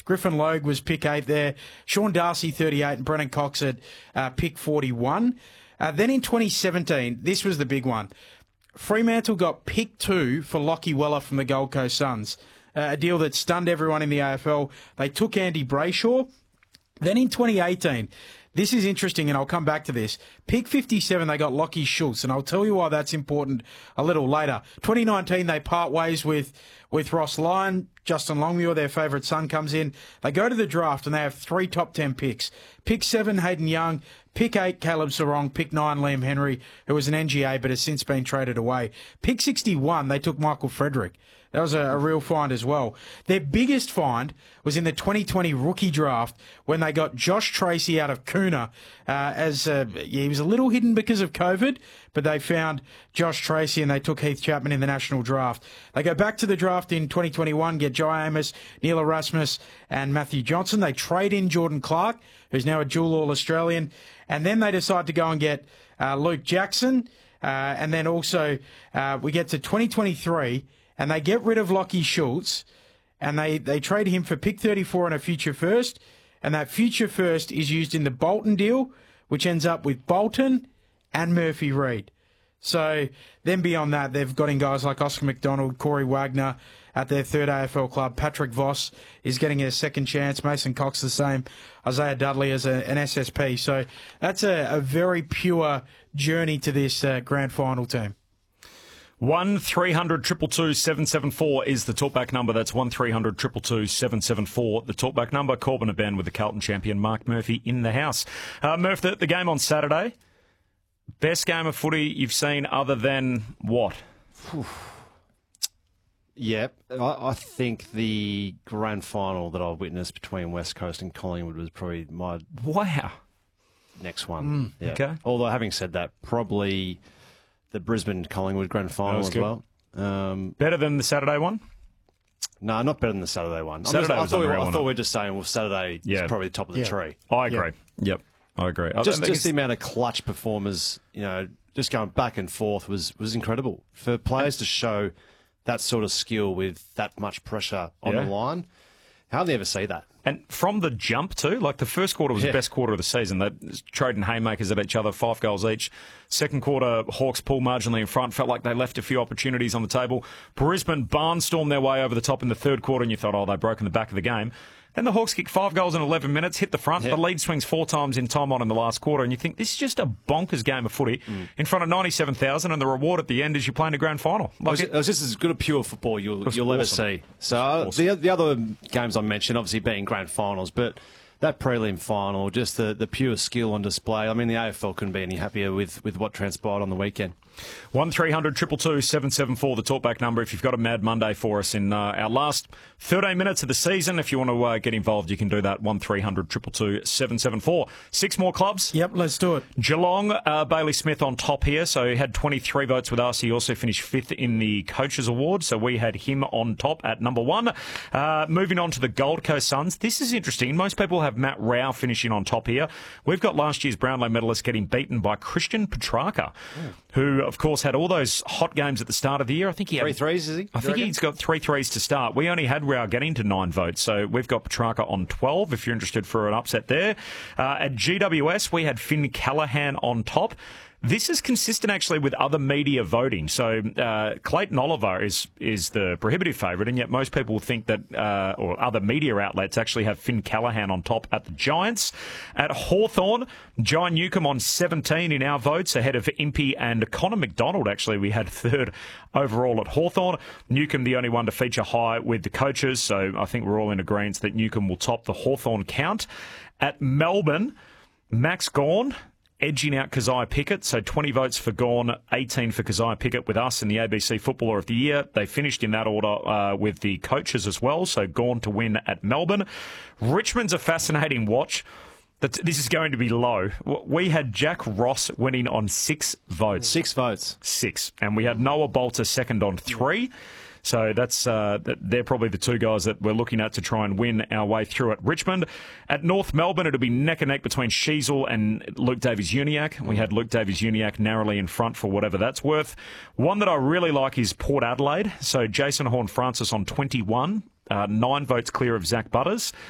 Griffin Logue was pick 8 there. Sean Darcy, 38, and Brennan Cox at pick 41. Then in 2017, this was the big one. Fremantle got pick 2 for Lockie Weller from the Gold Coast Suns, a deal that stunned everyone in the AFL. They took Andy Brayshaw. Then in 2018, this is interesting, and I'll come back to this. Pick 57, they got Lockie Schultz, and I'll tell you why that's important a little later. 2019, they part ways with Ross Lyon. Justin Longmuir, their favourite son, comes in. They go to the draft, and they have 3 top 10 picks. Pick 7, Hayden Young. Pick 8, Caleb Sarong. Pick 9, Liam Henry, who was an NGA but has since been traded away. Pick 61, they took Michael Frederick. That was a real find as well. Their biggest find was in the 2020 rookie draft when they got Josh Tracy out of Coona. He was a little hidden because of COVID, but they found Josh Tracy and they took Heath Chapman in the national draft. They go back to the draft in 2021, get Jai Amos, Neil Erasmus and Matthew Johnson. They trade in Jordan Clark, who's now a dual All-Australian. And then they decide to go and get Luke Jackson. And then also we get to 2023 and they get rid of Lockie Schultz and they trade him for pick 34 and a future first. And that future first is used in the Bolton deal, which ends up with Bolton and Murphy Reid. So then beyond that, they've got in guys like Oscar McDonald, Corey Wagner at their third AFL club. Patrick Voss is getting a second chance. Mason Cox the same. Isaiah Dudley as an SSP. So that's a very pure journey to this grand final team. 1300 222 774 is the talkback number. That's 1300 222 774. The talkback number. Corbin and Ben with the Carlton champion Mark Murphy in the house. Murph, the game on Saturday. Best game of footy you've seen other than what? Yeah, I think the grand final that I've witnessed between West Coast and Collingwood was probably my next one. Yeah. Okay. Although having said that, probably the Brisbane-Collingwood grand final as well. Better than the Saturday one? No, not better than the Saturday one. I thought we were just saying, well, Saturday is probably the top of the tree. I agree. Yep, I agree. Just the amount of clutch performers, just going back and forth was incredible. For players to show that sort of skill with that much pressure on the line, hardly ever see that. And from the jump too, like the first quarter was the best quarter of the season. They trading haymakers at each other, 5 goals each. Second quarter, Hawks pulled marginally in front, felt like they left a few opportunities on the table. Brisbane barnstormed their way over the top in the third quarter, and you thought, they've broken the back of the game. Then the Hawks kick 5 goals in 11 minutes, hit the front. The lead swings 4 times in time on in the last quarter, and you think this is just a bonkers game of footy in front of 97,000, and the reward at the end is you're playing a grand final. It was just as good a pure football you'll ever see. So the other games I mentioned, obviously being grand finals, but that prelim final, just the pure skill on display. I mean, the AFL couldn't be any happier with what transpired on the weekend. 1300 222 774, the talkback number. If you've got a Mad Monday for us in our last 13 minutes of the season, if you want to get involved, you can do that. 1300 222 774. 6 more clubs. Yep, let's do it. Geelong, Bailey Smith on top here. So he had 23 votes with us. He also finished 5th in the Coaches Award. So we had him on top at number 1. Moving on to the Gold Coast Suns. This is interesting. Most people have Matt Rao finishing on top here. We've got last year's Brownlow medalist getting beaten by Christian Petrarca, who, of course, had all those hot games at the start of the year. I think he had 3 threes, is he? I think he's got 3 threes to start. We only had Rao getting to 9 votes, so we've got Petrarca on 12, if you're interested for an upset there. At GWS, we had Finn Callahan on top. This is consistent, actually, with other media voting. So Clayton Oliver is the prohibitive favourite, and yet most people think that, or other media outlets actually have Finn Callahan on top at the Giants. At Hawthorn, Jai Newcombe on 17 in our votes, ahead of Impey and Connor McDonald. Actually, we had 3rd overall at Hawthorn. Newcombe, the only one to feature high with the Coaches, so I think we're all in agreement that Newcombe will top the Hawthorn count. At Melbourne, Max Gawn edging out Keziah Pickett, so 20 votes for Gawn, 18 for Keziah Pickett with us in the ABC Footballer of the Year. They finished in that order with the Coaches as well, so Gawn to win at Melbourne. Richmond's a fascinating watch. This is going to be low. We had Jack Ross winning on 6 votes. 6 votes. 6. And we had Noah Bolter second on 3. So they're probably the 2 guys that we're looking at to try and win our way through at Richmond. At North Melbourne, it'll be neck and neck between Sheasel and Luke Davies-Uniacke. We had Luke Davies-Uniacke narrowly in front for whatever that's worth. One that I really like is Port Adelaide. So Jason Horne-Francis on 21. 9 votes clear of Zach Butters.